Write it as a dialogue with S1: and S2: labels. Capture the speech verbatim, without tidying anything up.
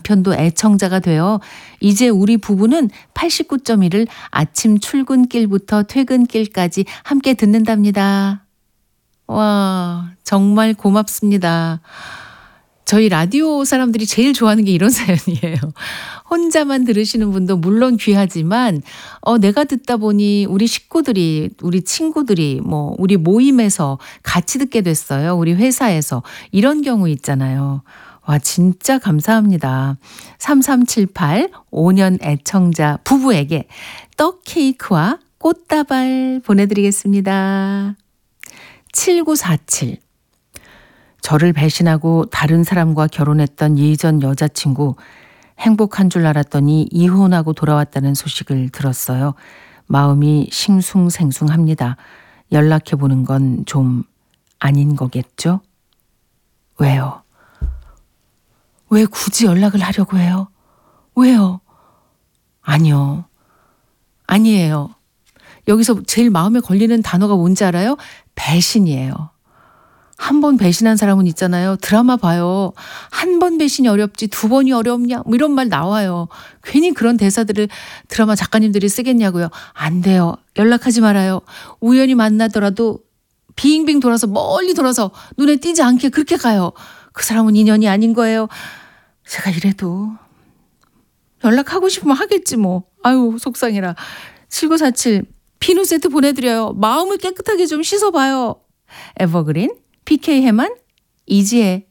S1: 남편도 애청자가 되어 이제 우리 부부는 팔십구 점 일을 아침 출근길부터 퇴근길까지 함께 듣는답니다. 와, 정말 고맙습니다. 저희 라디오 사람들이 제일 좋아하는 게 이런 사연이에요. 혼자만 들으시는 분도 물론 귀하지만 어, 내가 듣다 보니 우리 식구들이, 우리 친구들이, 뭐 우리 모임에서 같이 듣게 됐어요. 우리 회사에서. 이런 경우 있잖아요. 와, 진짜 감사합니다. 삼삼칠팔 오 년 애청자 부부에게 떡 케이크와 꽃다발 보내드리겠습니다. 칠구사칠. 저를 배신하고 다른 사람과 결혼했던 예전 여자친구, 행복한 줄 알았더니 이혼하고 돌아왔다는 소식을 들었어요. 마음이 싱숭생숭합니다. 연락해보는 건 좀 아닌 거겠죠? 왜요? 왜 굳이 연락을 하려고 해요? 왜요? 아니요. 아니에요. 여기서 제일 마음에 걸리는 단어가 뭔지 알아요? 배신이에요. 한 번 배신한 사람은 있잖아요. 드라마 봐요. 한 번 배신이 어렵지 두 번이 어렵냐? 뭐 이런 말 나와요. 괜히 그런 대사들을 드라마 작가님들이 쓰겠냐고요. 안 돼요. 연락하지 말아요. 우연히 만나더라도 빙빙 돌아서 멀리 돌아서 눈에 띄지 않게 그렇게 가요. 그 사람은 인연이 아닌 거예요. 제가 이래도 연락하고 싶으면 하겠지 뭐. 아유, 속상해라. 칠구사칠 비누 세트 보내드려요. 마음을 깨끗하게 좀 씻어봐요. 에버그린, 피케이 해만, 이지혜.